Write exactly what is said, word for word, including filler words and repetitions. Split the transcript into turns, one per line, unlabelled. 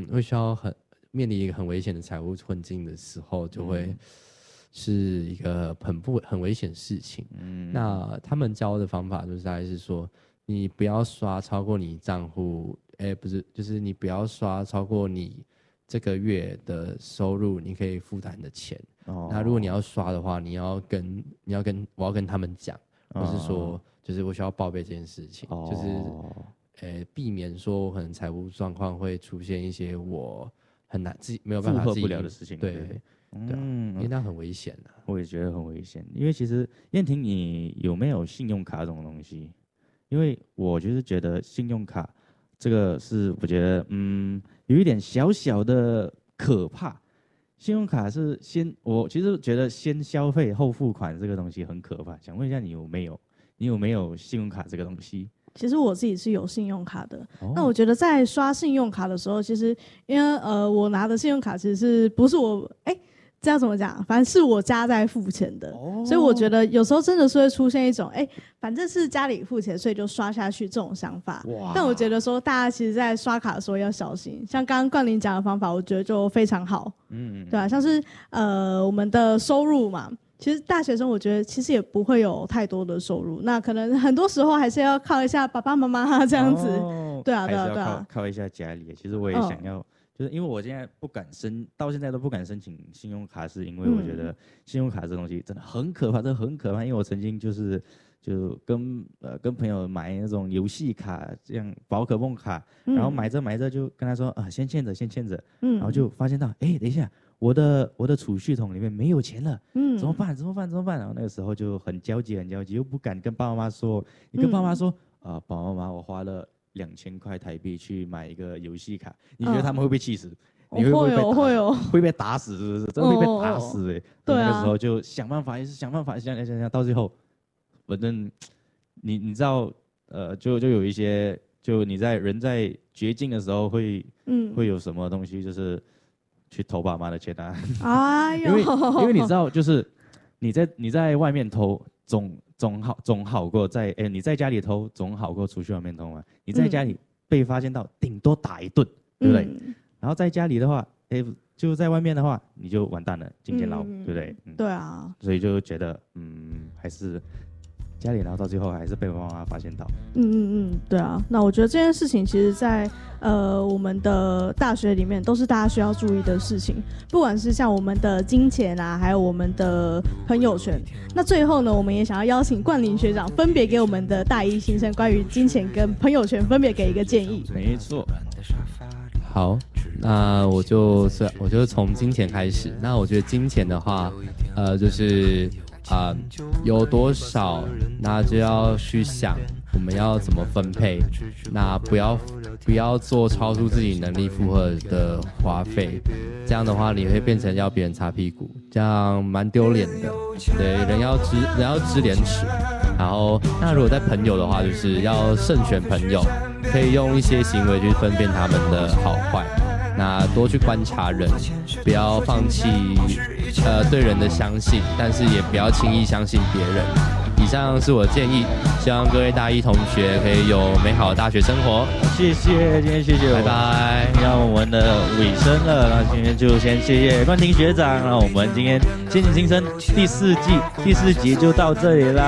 会需要很面临一个很危险的财务困境的时候，就会是一个很不很危险的事情。嗯，那他们教的方法就是大概是说，你不要刷超过你账户，哎，不是，就是你不要刷超过你这个月的收入，你可以负担的钱。哦，那如果你要刷的话，你要跟你要跟我要跟他们讲，或是说，就是我需要报备这件事情，哦、就是，呃，避免说我可能财务状况会出现一些我很难自己没有办法
负荷不了的事情。
对，对，对嗯，因为那很危险啊。
我也觉得很危险，因为其实燕婷，你有没有信用卡这种东西？因为我就是觉得信用卡这个是我觉得嗯有一点小小的可怕。信用卡是先，我其实觉得先消费后付款这个东西很可怕。想问一下你有没有？你有没有信用卡这个东西？
其实我自己是有信用卡的。哦、那我觉得在刷信用卡的时候，其实因为呃我拿的信用卡其实是不是我哎。这要怎么讲？反正是我家在付钱的，哦、所以我觉得有时候真的是会出现一种，哎，反正是家里付钱，所以就刷下去这种想法。但我觉得说，大家其实在刷卡的时候要小心。像刚刚冠霖讲的方法，我觉得就非常好。嗯，对啊，像是呃我们的收入嘛，其实大学生我觉得其实也不会有太多的收入，那可能很多时候还是要靠一下爸爸妈妈这样子。哦、对啊，对啊，对啊，
靠靠一下家里。其实我也想要。哦就是因为我现在不敢申，到现在都不敢申请信用卡，是因为我觉得信用卡这东西真的很可怕，真的很可怕。因为我曾经就是就跟呃跟朋友买那种游戏卡，这样宝可梦卡，嗯、然后买着买着就跟他说啊，先欠着，先欠着，嗯、然后就发现到，哎，等一下，我的我的储蓄桶里面没有钱了，嗯、怎么办？怎么办？怎么办？然后那个时候就很焦急，很焦急，又不敢跟爸爸妈妈说，你跟爸妈说啊、嗯，爸爸妈妈，我花了两千块台币去买一个游戏卡，你觉得他们会不会气死？嗯、你会不会被打？
会哦，
会被打死，是不是？真的会被打死哎、欸！对啊，那个时候就想办法，也是想办法，想想想想，到最后，反正你你知道，呃，就就有一些，就你在人在绝境的时候会，嗯，会有什么东西，就是去偷爸妈的钱啊！哎呦，因为因为你知道，就是你在你在外面偷总。总好总好过在哎你在家里偷总好过出去外面偷嘛。你在家里被发现到，顶多打一顿，对不对？嗯、然后在家里的话，哎就在外面的话，你就完蛋了，进监牢，嗯、对不对？嗯、
对啊。
所以就觉得嗯还是家里，然后到最后还是被妈妈发现到。
嗯嗯嗯，对啊。那我觉得这件事情其实在呃我们的大学里面都是大家需要注意的事情，不管是像我们的金钱啊，还有我们的朋友圈。那最后呢，我们也想要邀请冠霖学长分别给我们的大一新生关于金钱跟朋友圈分别给一个建议。
没错。
好，那我就是我就从金钱开始。那我觉得金钱的话，呃，就是啊、呃，有多少，那就要去想我们要怎么分配。那不要不要做超出自己能力负荷的花费，这样的话你会变成要别人擦屁股，这样蛮丢脸的。对，人要知人要知廉耻。然后，那如果在朋友的话，就是要慎选朋友，可以用一些行为去分辨他们的好坏。那多去观察人，不要放弃呃对人的相信，但是也不要轻易相信别人。以上是我的建议，希望各位大一同学可以有美好的大学生活。
谢谢，今天谢谢，
拜拜。
让我们的尾声了，那今天就先谢谢冠霖学长，那我们今天先进新生第四季第四集就到这里啦。